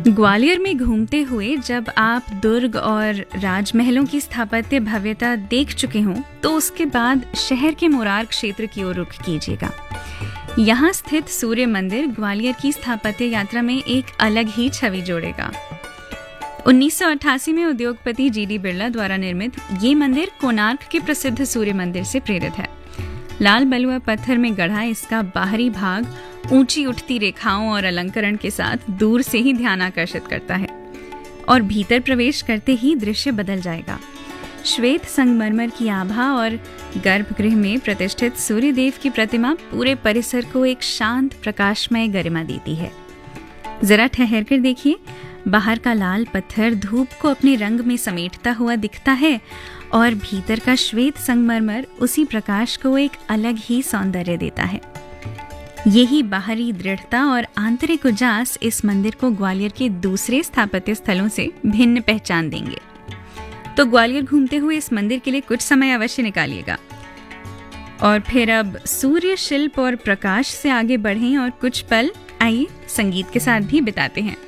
ग्वालियर में घूमते हुए जब आप दुर्ग और राजमहलों की स्थापत्य भव्यता देख चुके हों तो उसके बाद शहर के मुरार क्षेत्र की ओर रुख कीजिएगा। यहाँ स्थित सूर्य मंदिर ग्वालियर की स्थापत्य यात्रा में एक अलग ही छवि जोड़ेगा। 1988 में उद्योगपति जीडी बिरला द्वारा निर्मित ये मंदिर कोणार्क के प्रसिद्ध सूर्य मंदिर से प्रेरित है। लाल बलुआ पत्थर में गढ़ा इसका बाहरी भाग ऊंची उठती रेखाओं और अलंकरण के साथ दूर से ही ध्यान आकर्षित करता है और भीतर प्रवेश करते ही दृश्य बदल जाएगा। श्वेत संगमरमर की आभा और गर्भगृह में प्रतिष्ठित सूर्यदेव की प्रतिमा पूरे परिसर को एक शांत प्रकाशमय गरिमा देती है। जरा ठहर कर देखिए, बाहर का लाल पत्थर धूप को अपने रंग में समेटता हुआ दिखता है और भीतर का श्वेत संगमरमर उसी प्रकाश को एक अलग ही सौंदर्य देता है। यही बाहरी दृढ़ता और आंतरिक उजास इस मंदिर को ग्वालियर के दूसरे स्थापत्य स्थलों से भिन्न पहचान देंगे। तो ग्वालियर घूमते हुए इस मंदिर के लिए कुछ समय अवश्य निकालिएगा। और फिर अब सूर्य शिल्प और प्रकाश से आगे बढ़ें और कुछ पल आइए संगीत के साथ भी बिताते हैं।